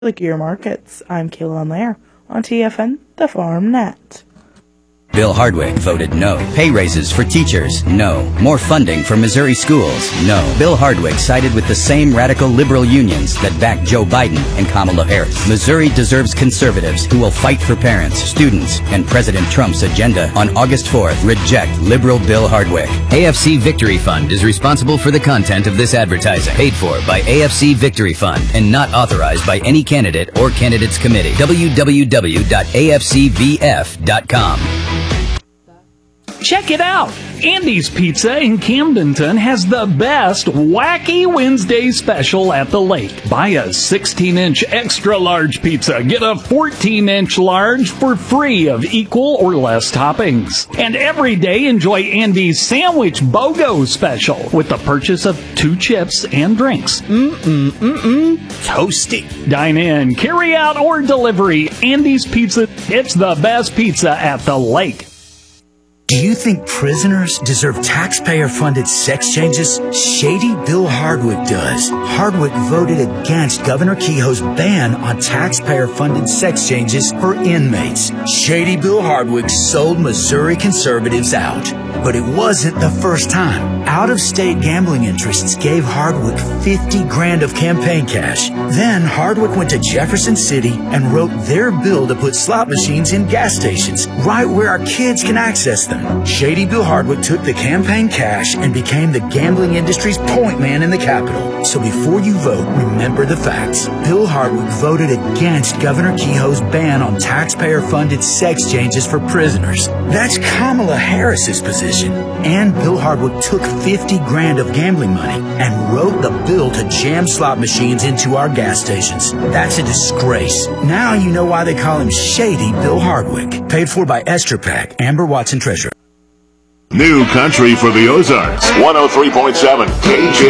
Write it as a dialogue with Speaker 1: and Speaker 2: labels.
Speaker 1: The Gear Markets. I'm Kayla Lair on TFN, the Farm Net.
Speaker 2: Bill Hardwick voted no. Pay raises for teachers? No. More funding for Missouri schools? No. Bill Hardwick sided with the same radical liberal unions that backed Joe Biden and Kamala Harris. Missouri deserves conservatives who will fight for parents, students, and President Trump's agenda. On August 4th, reject liberal Bill Hardwick. AFC Victory Fund is responsible for the content of this advertising. Paid for by AFC Victory Fund and not authorized by any candidate or candidates committee. www.afcvf.com.
Speaker 3: Check it out! Andy's Pizza in Camdenton has the best Wacky Wednesday special at the lake. Buy a 16-inch extra large pizza, get a 14-inch large for free of equal or less toppings. And every day enjoy Andy's Sandwich BOGO special with the purchase of 2 chips and drinks. Toasty. Dine in, carry out, or delivery. Andy's Pizza, it's the best pizza at the lake.
Speaker 4: Do you think prisoners deserve taxpayer-funded sex changes? Shady Bill Hardwick does. Hardwick voted against Governor Kehoe's ban on taxpayer-funded sex changes for inmates. Shady Bill Hardwick sold Missouri conservatives out. But it wasn't the first time. Out-of-state gambling interests gave Hardwick $50,000 of campaign cash. Then Hardwick went to Jefferson City and wrote their bill to put slot machines in gas stations, right where our kids can access them. Shady Bill Hardwick took the campaign cash and became the gambling industry's point man in the Capitol. So before you vote, remember the facts. Bill Hardwick voted against Governor Kehoe's ban on taxpayer-funded sex changes for prisoners. That's Kamala Harris's position. And Bill Hardwick took $50,000 of gambling money and wrote the bill to jam slot machines into our gas stations. That's a disgrace. Now you know why they call him Shady Bill Hardwick. Paid for by Esther Pack, Amber Watson Treasurer.
Speaker 5: New country for the Ozarks. 103.7 KJ.